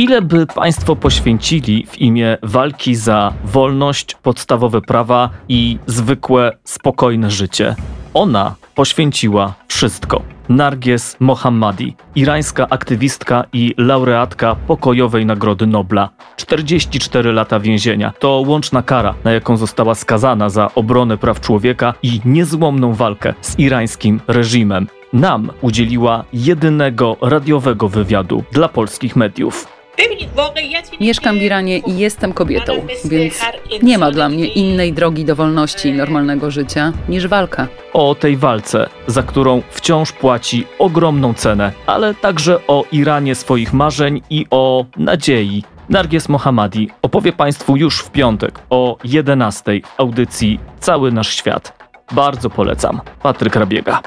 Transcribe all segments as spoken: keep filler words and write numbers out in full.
Ile by państwo poświęcili w imię walki za wolność, podstawowe prawa i zwykłe, spokojne życie? Ona poświęciła wszystko. Narges Mohammadi, irańska aktywistka i laureatka pokojowej Nagrody Nobla. czterdzieści cztery lata więzienia to łączna kara, na jaką została skazana za obronę praw człowieka i niezłomną walkę z irańskim reżimem. Nam udzieliła jedynego radiowego wywiadu dla polskich mediów. Mieszkam w Iranie i jestem kobietą, więc nie ma dla mnie innej drogi do wolności i normalnego życia niż walka. O tej walce, za którą wciąż płaci ogromną cenę, ale także o Iranie swoich marzeń i o nadziei. Narges Mohammadi opowie Państwu już w piątek o jedenastej w audycji Cały Nasz Świat. Bardzo polecam. Patryk Rabiega.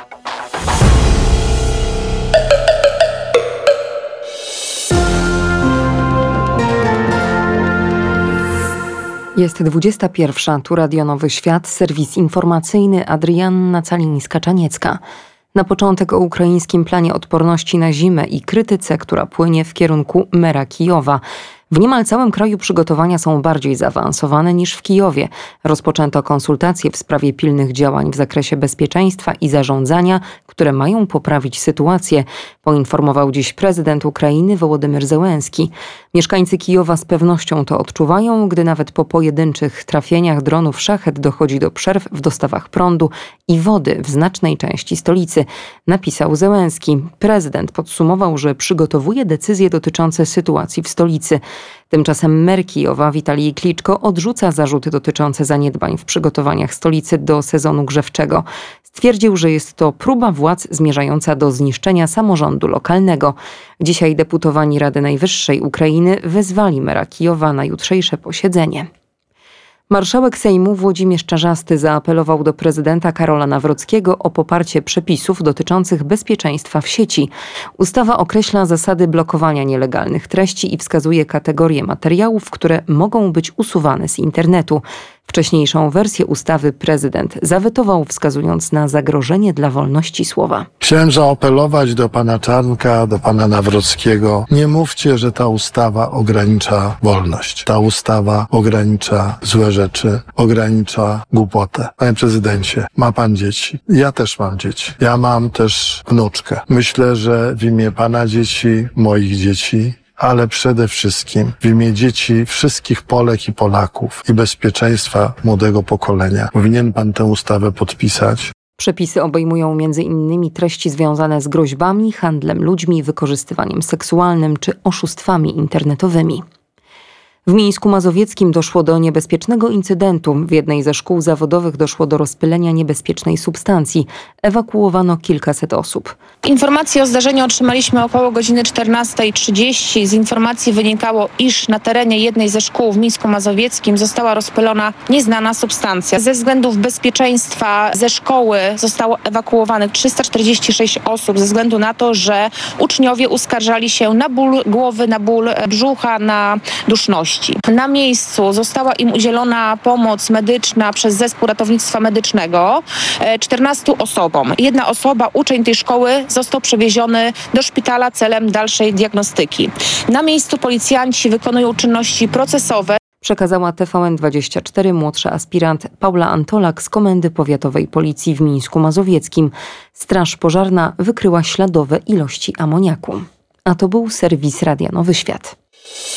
Jest dwudziesta pierwsza, tu Radio Nowy Świat, serwis informacyjny Adrianna Calińska-Czaniecka. Na początek o ukraińskim planie odporności na zimę i krytyce, która płynie w kierunku mera Kijowa. W niemal całym kraju przygotowania są bardziej zaawansowane niż w Kijowie. Rozpoczęto konsultacje w sprawie pilnych działań w zakresie bezpieczeństwa i zarządzania, które mają poprawić sytuację, poinformował dziś prezydent Ukrainy Wołodymyr Zełenski. Mieszkańcy Kijowa z pewnością to odczuwają, gdy nawet po pojedynczych trafieniach dronów szachet dochodzi do przerw w dostawach prądu i wody w znacznej części stolicy, napisał Zełenski. Prezydent podsumował, że przygotowuje decyzje dotyczące sytuacji w stolicy. Tymczasem mer Kijowa Witalij Kliczko odrzuca zarzuty dotyczące zaniedbań w przygotowaniach stolicy do sezonu grzewczego. Stwierdził, że jest to próba władz zmierzająca do zniszczenia samorządu lokalnego. Dzisiaj deputowani Rady Najwyższej Ukrainy wezwali mera Kijowa na jutrzejsze posiedzenie. Marszałek Sejmu Włodzimierz Czarzasty zaapelował do prezydenta Karola Nawrockiego o poparcie przepisów dotyczących bezpieczeństwa w sieci. Ustawa określa zasady blokowania nielegalnych treści i wskazuje kategorie materiałów, które mogą być usuwane z internetu. Wcześniejszą wersję ustawy prezydent zawetował, wskazując na zagrożenie dla wolności słowa. Chciałem zaapelować do pana Czarnka, do pana Nawrockiego. Nie mówcie, że ta ustawa ogranicza wolność. Ta ustawa ogranicza złe rzeczy, ogranicza głupotę. Panie prezydencie, ma pan dzieci. Ja też mam dzieci. Ja mam też wnuczkę. Myślę, że w imię pana dzieci, moich dzieci, ale przede wszystkim w imię dzieci wszystkich Polek i Polaków i bezpieczeństwa młodego pokolenia powinien pan tę ustawę podpisać. Przepisy obejmują między innymi treści związane z groźbami, handlem ludźmi, wykorzystywaniem seksualnym czy oszustwami internetowymi. W Mińsku Mazowieckim doszło do niebezpiecznego incydentu. W jednej ze szkół zawodowych doszło do rozpylenia niebezpiecznej substancji. Ewakuowano kilkaset osób. Informacje o zdarzeniu otrzymaliśmy około godziny czternastej trzydzieści. Z informacji wynikało, iż na terenie jednej ze szkół w Mińsku Mazowieckim została rozpylona nieznana substancja. Ze względów bezpieczeństwa ze szkoły zostało ewakuowanych trzysta czterdzieści sześć osób ze względu na to, że uczniowie uskarżali się na ból głowy, na ból brzucha, na duszności. Na miejscu została im udzielona pomoc medyczna przez zespół ratownictwa medycznego czternastu osobom. Jedna osoba, uczeń tej szkoły, został przewieziony do szpitala celem dalszej diagnostyki. Na miejscu policjanci wykonują czynności procesowe. Przekazała T V N dwadzieścia cztery młodsza aspirant Paula Antolak z Komendy Powiatowej Policji w Mińsku Mazowieckim. Straż pożarna wykryła śladowe ilości amoniaku. A to był serwis Radia Nowy Świat.